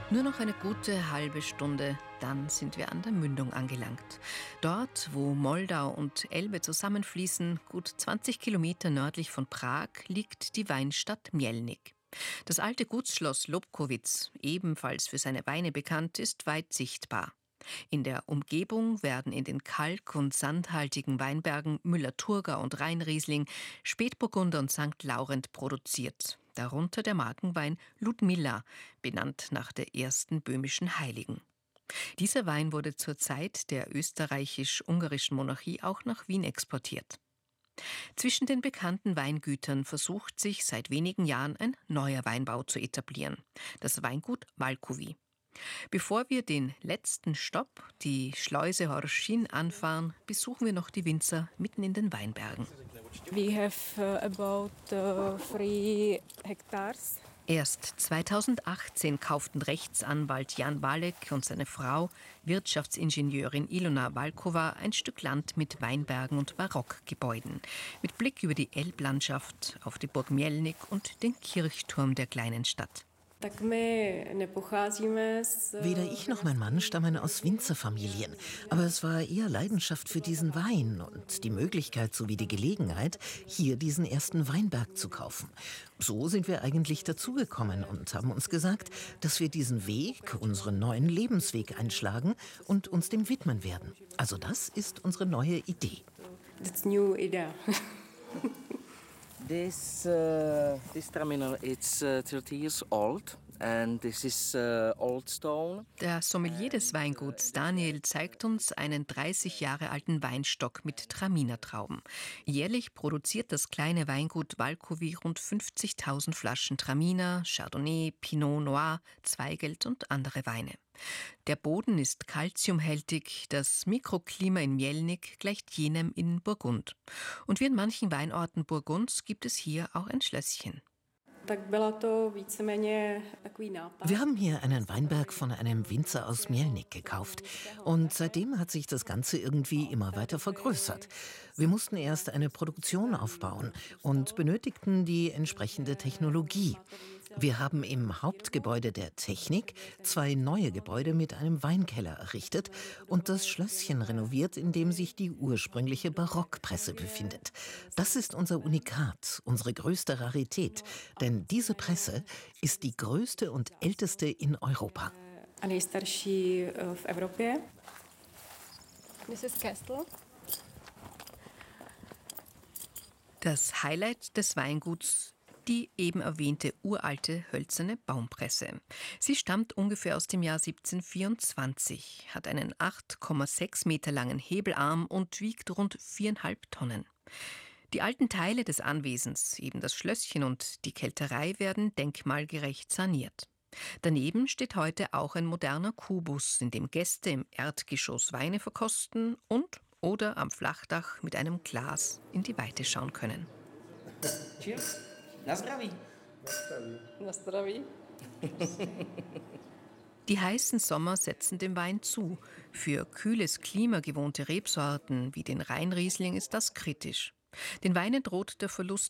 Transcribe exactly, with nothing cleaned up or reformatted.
Nur noch eine gute halbe Stunde, dann sind wir an der Mündung angelangt. Dort, wo Moldau und Elbe zusammenfließen, gut zwanzig Kilometer nördlich von Prag, liegt die Weinstadt Mělník. Das alte Gutsschloss Lobkowicz, ebenfalls für seine Weine bekannt, ist weit sichtbar. In der Umgebung werden in den kalk- und sandhaltigen Weinbergen Müller-Thurgau und Rheinriesling, Spätburgunder und Sankt Laurent produziert. Darunter der Markenwein Ludmilla, benannt nach der ersten böhmischen Heiligen. Dieser Wein wurde zur Zeit der österreichisch-ungarischen Monarchie auch nach Wien exportiert. Zwischen den bekannten Weingütern versucht sich seit wenigen Jahren ein neuer Weinbau zu etablieren, das Weingut Valkowy. Bevor wir den letzten Stopp, die Schleuse Horšín, anfahren, besuchen wir noch die Winzer mitten in den Weinbergen. We have uh, about uh, three hectares. Erst zweitausendachtzehn kauften Rechtsanwalt Jan Walek und seine Frau, Wirtschaftsingenieurin Ilona Valkova, ein Stück Land mit Weinbergen und Barockgebäuden, mit Blick über die Elblandschaft auf die Burg Mělník und den Kirchturm der kleinen Stadt. Weder ich noch mein Mann stammen aus Winzerfamilien, aber es war eher Leidenschaft für diesen Wein und die Möglichkeit sowie die Gelegenheit, hier diesen ersten Weinberg zu kaufen. So sind wir eigentlich dazugekommen und haben uns gesagt, dass wir diesen Weg, unseren neuen Lebensweg einschlagen und uns dem widmen werden. Also das ist unsere neue Idee. That's new idea. This uh, this terminal it's uh, thirty years old and this is uh, old stone. Der Sommelier des Weinguts Daniel zeigt uns einen dreißig Jahre alten Weinstock mit Traminer-Trauben. Jährlich produziert das kleine Weingut Valkowy rund fünfzigtausend Flaschen Traminer, Chardonnay, Pinot Noir, Zweigelt und andere Weine. Der Boden ist kalziumhältig, das Mikroklima in Mělník gleicht jenem in Burgund. Und wie in manchen Weinorten Burgunds gibt es hier auch ein Schlösschen. Wir haben hier einen Weinberg von einem Winzer aus Mělník gekauft und seitdem hat sich das Ganze irgendwie immer weiter vergrößert. Wir mussten erst eine Produktion aufbauen und benötigten die entsprechende Technologie. Wir haben im Hauptgebäude der Technik zwei neue Gebäude mit einem Weinkeller errichtet und das Schlösschen renoviert, in dem sich die ursprüngliche Barockpresse befindet. Das ist unser Unikat, unsere größte Rarität, denn diese Presse ist die größte und älteste in Europa. Nejstarší v Evropě. This is Kestel. Das Highlight des Weinguts: die eben erwähnte uralte hölzerne Baumpresse. Sie stammt ungefähr aus dem Jahr siebzehnhundertvierundzwanzig, hat einen acht Komma sechs Meter langen Hebelarm und wiegt rund viereinhalb Tonnen. Die alten Teile des Anwesens, eben das Schlösschen und die Kelterei, werden denkmalgerecht saniert. Daneben steht heute auch ein moderner Kubus, in dem Gäste im Erdgeschoss Weine verkosten und oder am Flachdach mit einem Glas in die Weite schauen können. Cheers. Na zdraví. Na zdraví. Die heißen Sommer setzen dem Wein zu. Für kühles Klima gewohnte Rebsorten wie den Rheinriesling ist das kritisch. Den Weinen droht der Verlust